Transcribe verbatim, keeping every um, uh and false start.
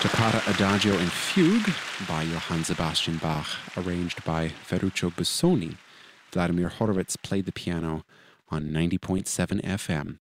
Toccata Adagio and Fugue by Johann Sebastian Bach, arranged by Ferruccio Busoni. Vladimir Horowitz played the piano on ninety point seven F M.